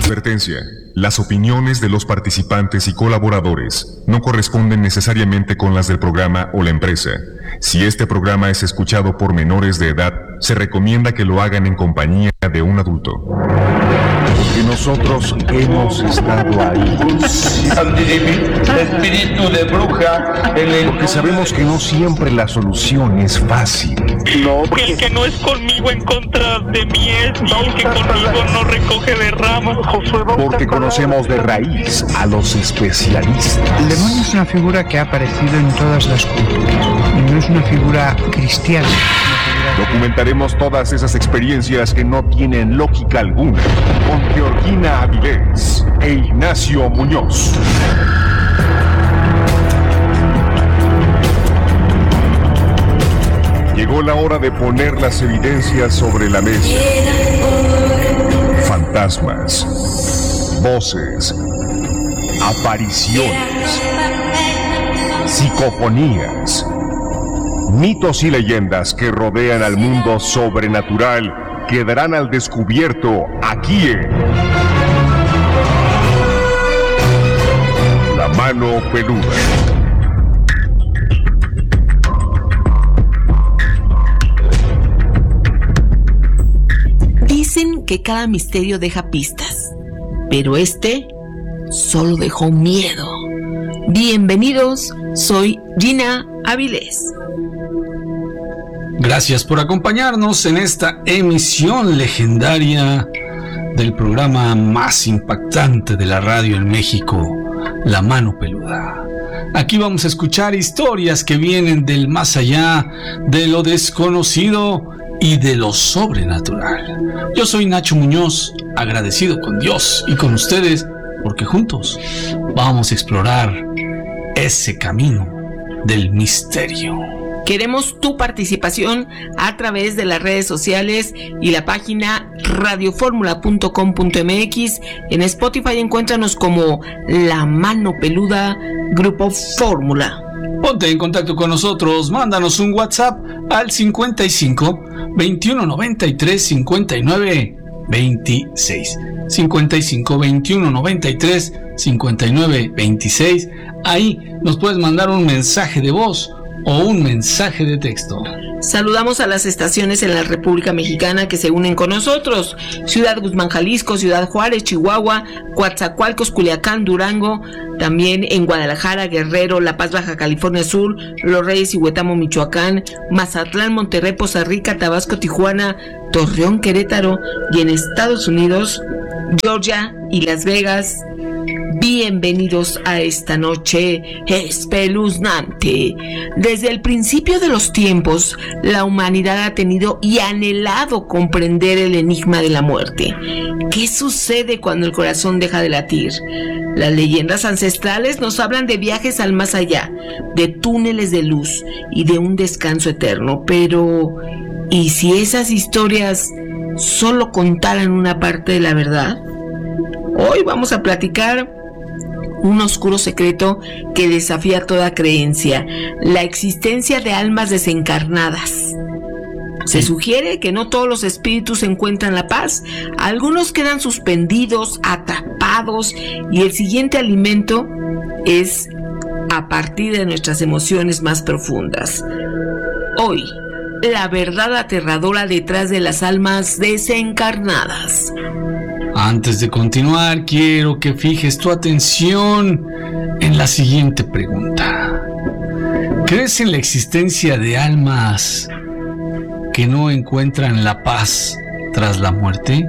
Advertencia. Las opiniones de los participantes y colaboradores no corresponden necesariamente con las del programa o la empresa. Si este programa es escuchado por menores de edad, se recomienda que lo hagan en compañía de un adulto. Porque nosotros hemos estado ahí. Espíritu de bruja. Porque sabemos que no siempre la solución es fácil. No, el que no es conmigo en contra de mí es, y el que conmigo no recoge de rama. Porque conocemos de raíz a los especialistas. El demonio es una figura que ha aparecido en todas las culturas y no es una figura cristiana. Documentaremos todas esas experiencias que no tienen lógica alguna con Georgina Avilés e Ignacio Muñoz. Llegó la hora de poner las evidencias sobre la mesa. Fantasmas, voces, apariciones, psicofonías, mitos y leyendas que rodean al mundo sobrenatural quedarán al descubierto aquí en La Mano Peluda. Dicen que cada misterio deja pistas, pero este solo dejó miedo. Bienvenidos, soy Gina Avilés. Gracias por acompañarnos en esta emisión legendaria del programa más impactante de la radio en México, La Mano Peluda. Aquí vamos a escuchar historias que vienen del más allá, de lo desconocido y de lo sobrenatural. Yo soy Nacho Muñoz, agradecido con Dios y con ustedes, porque juntos vamos a explorar ese camino del misterio. Queremos tu participación a través de las redes sociales y la página radioformula.com.mx. En Spotify encuéntranos como La Mano Peluda Grupo Fórmula. Ponte en contacto con nosotros, mándanos un WhatsApp al 55 21 93 59 26. 55 21 93 59 26. Ahí nos puedes mandar un mensaje de voz o un mensaje de texto. Saludamos a las estaciones en la República Mexicana que se unen con nosotros: Ciudad Guzmán, Jalisco, Ciudad Juárez, Chihuahua, Coatzacoalcos, Culiacán, Durango, también en Guadalajara, Guerrero, La Paz, Baja California Sur, Los Reyes y Huetamo, Michoacán, Mazatlán, Monterrey, Poza Rica, Tabasco, Tijuana, Torreón, Querétaro, y en Estados Unidos, Georgia y Las Vegas. Bienvenidos a esta noche espeluznante. Desde el principio de los tiempos, la humanidad ha tenido y anhelado comprender el enigma de la muerte. ¿Qué sucede cuando el corazón deja de latir? Las leyendas ancestrales nos hablan de viajes al más allá, de túneles de luz y de un descanso eterno. Pero, ¿y si esas historias solo contaran una parte de la verdad? Hoy vamos a platicar un oscuro secreto que desafía toda creencia: la existencia de almas desencarnadas. Se sugiere que no todos los espíritus encuentran la paz. Algunos quedan suspendidos, atrapados, y el siguiente alimento es a partir de nuestras emociones más profundas. Hoy, la verdad aterradora detrás de las almas desencarnadas. Antes de continuar, quiero que fijes tu atención en la siguiente pregunta. ¿Crees en la existencia de almas que no encuentran la paz tras la muerte?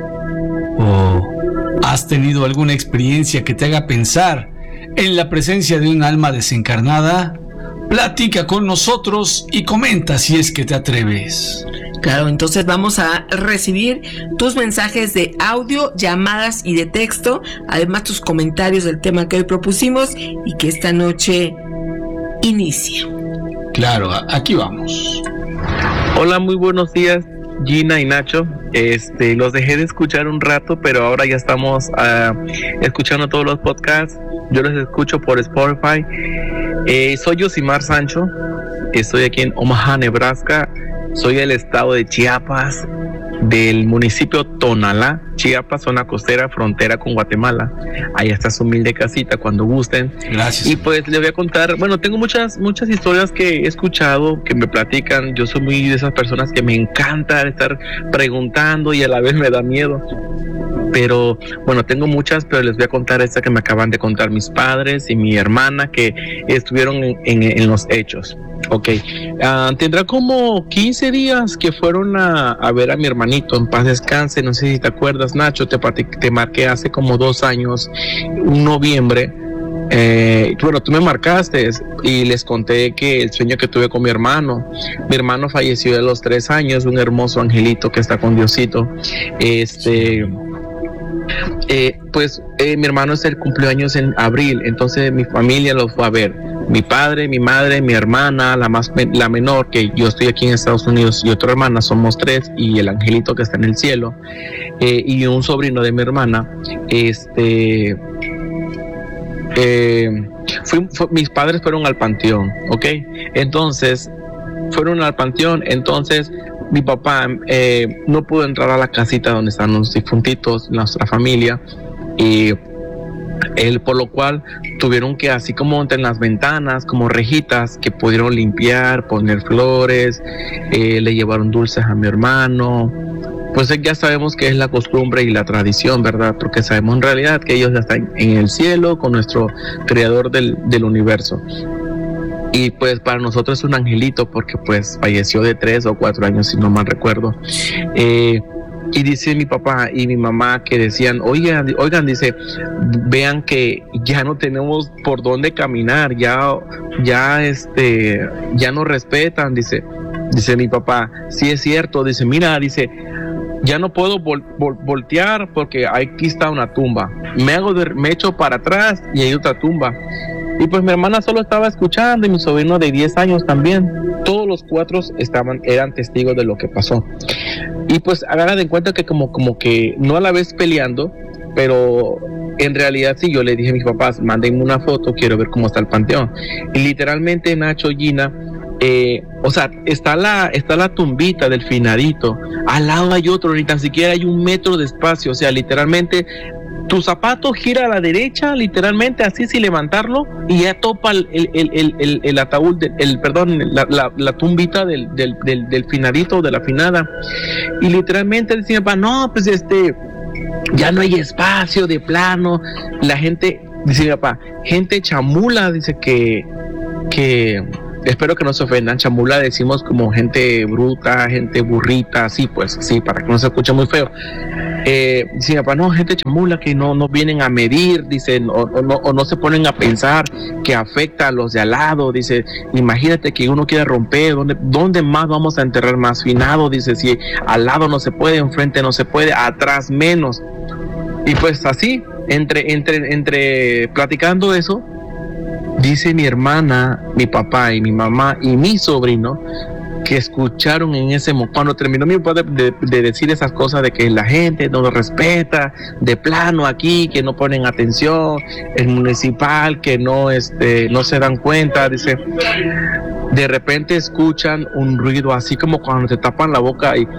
¿O has tenido alguna experiencia que te haga pensar en la presencia de un alma desencarnada? Platica con nosotros y comenta si es que te atreves. Claro, entonces vamos a recibir tus mensajes de audio, llamadas y de texto, además tus comentarios del tema que hoy propusimos y que esta noche inicia. Claro, aquí vamos. Hola, muy buenos días, Gina y Nacho. Los dejé de escuchar un rato, pero ahora ya estamos escuchando todos los podcasts. Yo los escucho por Spotify. Soy Yosimar Sancho, estoy aquí en Omaha, Nebraska. Soy del estado de Chiapas. del municipio Tonalá, Chiapas, zona costera, frontera con Guatemala. Ahí está su humilde casita cuando gusten. Gracias. Y pues les voy a contar, bueno, tengo muchas historias que he escuchado, que me platican. Yo soy muy de esas personas que me encanta estar preguntando y a la vez me da miedo. Pero bueno, tengo muchas, pero les voy a contar esta que me acaban de contar mis padres y mi hermana, que estuvieron en los hechos. Ok, tendrá como 15 días que fueron a ver a mi hermanito, en paz descanse. No sé si te acuerdas, Nacho, te marqué hace como 2 años, un noviembre. Bueno, tú me marcaste y les conté que el sueño que tuve con mi hermano falleció a los 3 años, un hermoso angelito que está con Diosito. Mi hermano cumplió años en abril, entonces mi familia lo fue a ver. Mi padre, mi madre, mi hermana, la menor, que yo estoy aquí en Estados Unidos, y otra hermana, somos 3, y el angelito que está en el cielo, y un sobrino de mi hermana. Mis padres fueron al panteón, ¿ok? Entonces, fueron al panteón, entonces mi papá no pudo entrar a la casita donde están los difuntitos, nuestra familia, y él, por lo cual tuvieron que, así como en las ventanas, como rejitas que pudieron limpiar, poner flores, le llevaron dulces a mi hermano. Pues ya sabemos que es la costumbre y la tradición, ¿verdad? Porque sabemos en realidad que ellos ya están en el cielo con nuestro creador del universo. Y pues para nosotros es un angelito, porque pues falleció de 3 o 4 años, si no mal recuerdo. Y dice mi papá y mi mamá que decían, oigan, dice, vean que ya no tenemos por dónde caminar, ya no respetan, dice mi papá. Sí, es cierto, dice, mira, dice, ya no puedo voltear porque aquí está una tumba. Me echo para atrás y hay otra tumba. Y pues mi hermana solo estaba escuchando, y mi sobrino de 10 años también. Todos los 4 eran testigos de lo que pasó. Y pues hagan de cuenta que como que no a la vez peleando, pero en realidad sí, yo le dije a mis papás, mándenme una foto, quiero ver cómo está el panteón. Y literalmente, Nacho, Gina, está la tumbita del finadito, al lado hay otro, ni tan siquiera hay 1 metro de espacio, o sea, literalmente tu zapato gira a la derecha, literalmente así, sin levantarlo, y ya topa el ataúd, la tumbita del finadito, de la finada. Y literalmente decía, no, pues ya no hay espacio de plano. La gente, dice mi papá, gente chamula, dice que espero que no se ofendan, chamula decimos como gente bruta, gente burrita, así pues, sí, para que no se escuche muy feo. Dice mi papá, no, gente chamula que no vienen a medir, dicen, o no se ponen a pensar que afecta a los de al lado. Dice, imagínate que uno quiera romper, ¿dónde más vamos a enterrar más finado? Dice, si al lado no se puede, enfrente no se puede, atrás menos. Y pues así, entre platicando eso, dice mi hermana, mi papá y mi mamá y mi sobrino que escucharon en ese momento, cuando terminó mi papá de decir esas cosas de que la gente no lo respeta, de plano aquí, que no ponen atención, el municipal que no se dan cuenta, dice, de repente escuchan un ruido así como cuando te tapan la boca y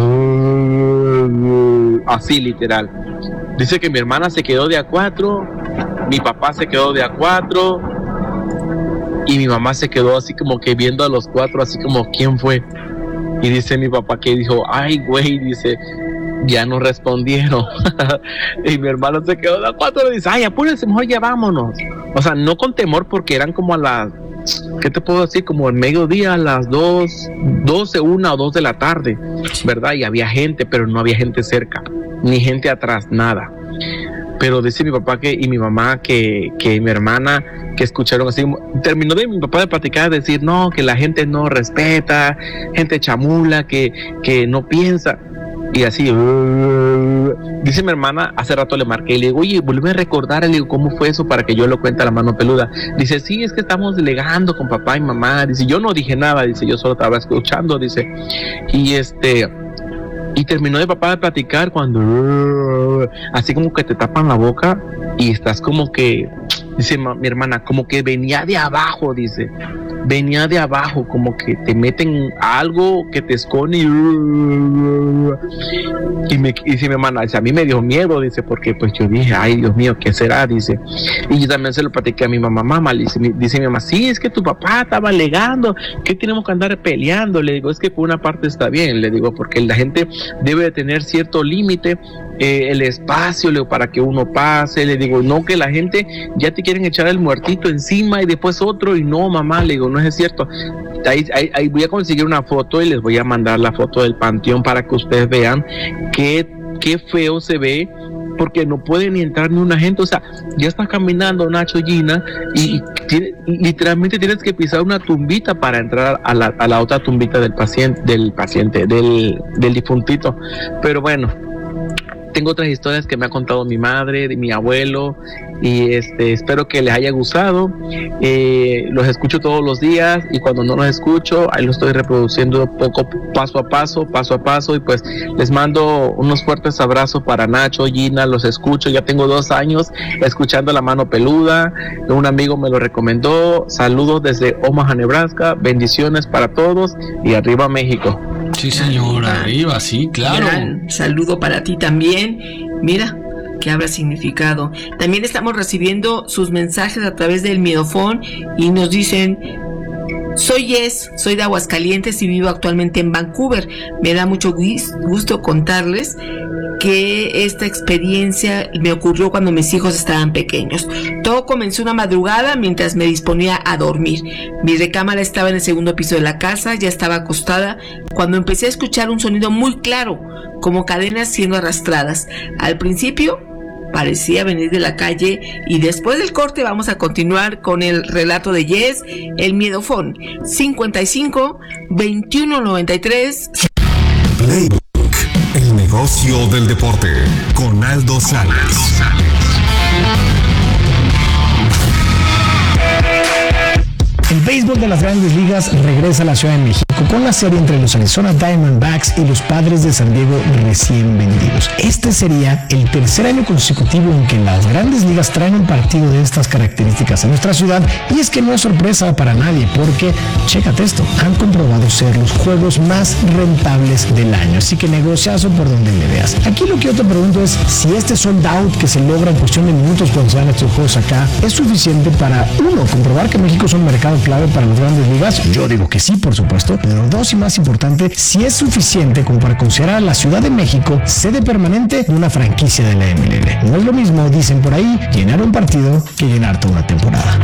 así literal. Dice que mi hermana se quedó de a 4, mi papá se quedó de a 4 y mi mamá se quedó así como que viendo a los 4, así como ¿quién fue? Y dice mi papá que dijo, ay güey, dice, ya no respondieron. Y mi hermano se quedó de a 4 y dice, ay, apúrense, mejor ya vámonos. O sea, no con temor, porque eran como a las, ¿qué te puedo decir? Como al mediodía, a las 12, 1 o 2 de la tarde, ¿verdad? Y había gente, pero no había gente cerca, ni gente atrás, nada. Pero dice mi papá y mi mamá que mi hermana que escucharon así, terminó de mi papá de platicar, de decir, no, que la gente no respeta, gente chamula, que no piensa. Y así, dice mi hermana, hace rato le marqué y le digo, oye, vuelve a recordar, le digo, ¿cómo fue eso? Para que yo lo cuente a la mano peluda. Dice, sí, es que estamos delegando con papá y mamá. Dice, yo no dije nada, dice, yo solo estaba escuchando, dice. Y terminó de papá de platicar cuando así como que te tapan la boca y estás como que dice mi hermana, como que venía de abajo, dice, venía de abajo, como que te meten algo que te esconde y dice mi hermana, dice, a mí me dio miedo, dice, porque pues yo dije, ay Dios mío, ¿qué será? Dice, y yo también se lo platiqué a mi mamá, dice mi mamá, sí, es que tu papá estaba alegando, que tenemos que andar peleando. Le digo, es que por una parte está bien, le digo, porque la gente debe de tener cierto límite, el espacio, le digo, para que uno pase, le digo, no que la gente ya te quieren echar el muertito encima y después otro, y no, mamá, le digo, no es cierto. Ahí voy a conseguir una foto y les voy a mandar la foto del panteón para que ustedes vean qué feo se ve, porque no puede ni entrar ni una gente. O sea, ya estás caminando, Nacho, Gina, y literalmente tienes que pisar una tumbita para entrar a la otra tumbita del difuntito. Pero bueno, tengo otras historias que me ha contado mi madre, de mi abuelo, y espero que les haya gustado. Los escucho todos los días, y cuando no los escucho, ahí los estoy reproduciendo paso a paso, y pues les mando unos fuertes abrazos para Nacho, Gina, los escucho, ya tengo 2 años escuchando La Mano Peluda, un amigo me lo recomendó. Saludos desde Omaha, Nebraska, bendiciones para todos, y arriba México. Sí, señora, arriba, sí, claro. Gran saludo para ti también. Mira, que habrá significado. También estamos recibiendo sus mensajes a través del Miedofón y nos dicen: soy Jess, soy de Aguascalientes y vivo actualmente en Vancouver. Me da mucho gusto contarles que esta experiencia me ocurrió cuando mis hijos estaban pequeños. Todo comenzó una madrugada mientras me disponía a dormir. Mi recámara estaba en el 2º piso de la casa, ya estaba acostada cuando empecé a escuchar un sonido muy claro, como cadenas siendo arrastradas. Al principio parecía venir de la calle, y después del corte vamos a continuar con el relato de Jess, el Miedofón. 55 21 93. Playbook, el negocio del deporte, con Aldo Sales. El béisbol de las Grandes Ligas regresa a la Ciudad de México con la serie entre los Arizona Diamondbacks y los Padres de San Diego recién vendidos. Este sería el 3er año consecutivo en que las Grandes Ligas traen un partido de estas características a nuestra ciudad, y es que no es sorpresa para nadie, porque, chécate esto, han comprobado ser los juegos más rentables del año, así que negociazo por donde le veas. Aquí lo que yo te pregunto es si este sold out que se logra en cuestión de minutos cuando se dan estos juegos acá es suficiente para, 1, comprobar que México es un mercado clave para las Grandes Ligas. Yo digo que sí, por supuesto, pero 2, y más importante, si es suficiente como para considerar a la Ciudad de México sede permanente de una franquicia de la MLB. No es lo mismo, dicen por ahí, llenar un partido que llenar toda una temporada.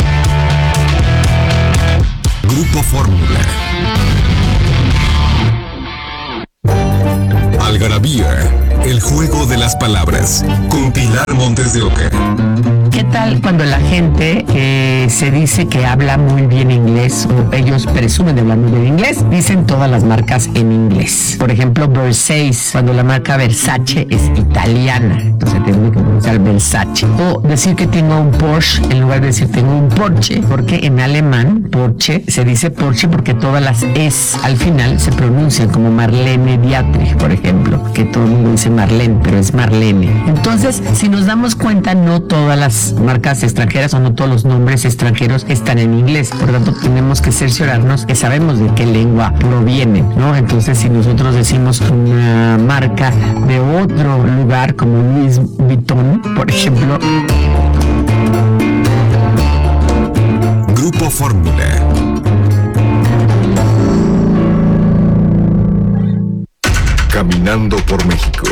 Grupo Fórmula. Algarabía, el juego de las palabras, con Pilar Montes de Oca. ¿Qué tal cuando la gente se dice que habla muy bien inglés, o ellos presumen de hablar muy bien inglés? Dicen todas las marcas en inglés. Por ejemplo, Versace, cuando la marca Versace es italiana, entonces tengo que pronunciar Versace. O decir que tengo un Porsche en lugar de decir tengo un Porsche, porque en alemán Porsche se dice Porsche porque todas las es al final se pronuncian como Marlene Dietrich, por ejemplo, que todo el mundo dice Marlene, pero es Marlene. Entonces, si nos damos cuenta, no todas las marcas extranjeras o no todos los nombres extranjeros están en inglés. Por lo tanto, tenemos que cerciorarnos que sabemos de qué lengua proviene, ¿no? Entonces, si nosotros decimos una marca de otro lugar como Louis Vuitton, por ejemplo. Grupo Fórmula. Caminando por México.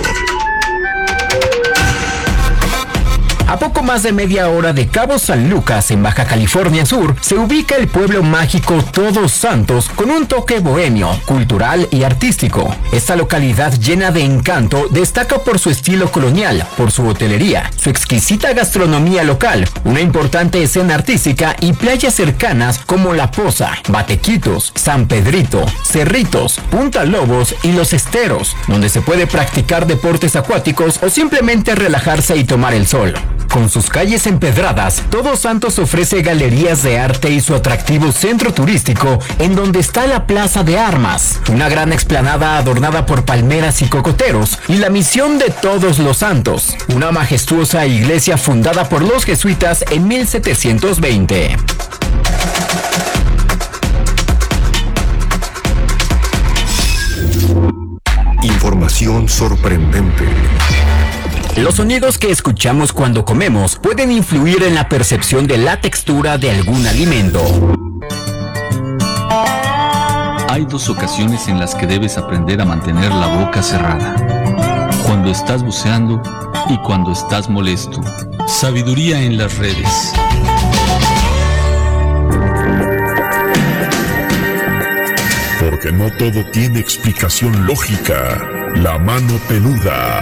A poco más de media hora de Cabo San Lucas, en Baja California Sur, se ubica el pueblo mágico Todos Santos, con un toque bohemio, cultural y artístico. Esta localidad llena de encanto destaca por su estilo colonial, por su hotelería, su exquisita gastronomía local, una importante escena artística y playas cercanas como La Poza, Batequitos, San Pedrito, Cerritos, Punta Lobos y Los Esteros, donde se puede practicar deportes acuáticos o simplemente relajarse y tomar el sol. Con sus calles empedradas, Todos Santos ofrece galerías de arte y su atractivo centro turístico, en donde está la Plaza de Armas, una gran explanada adornada por palmeras y cocoteros, y la Misión de Todos los Santos, una majestuosa iglesia fundada por los jesuitas en 1720. Información sorprendente. Los sonidos que escuchamos cuando comemos pueden influir en la percepción de la textura de algún alimento. Hay dos ocasiones en las que debes aprender a mantener la boca cerrada: cuando estás buceando y cuando estás molesto. Sabiduría en las redes. Porque no todo tiene explicación lógica. La mano peluda.